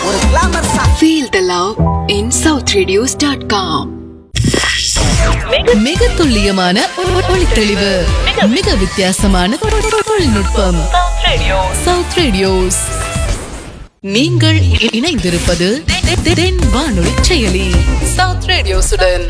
ஒரு glamour song. Feel the love in southradios.com. மிக துல்லியமான ஒளித்தெளிவு, மிக வித்தியாசமான தொழில்நுட்பம். South radios. நீங்கள் இணைந்திருப்பது தென் வானொலி செயலி சவுத் ரேடியோஸுடன்.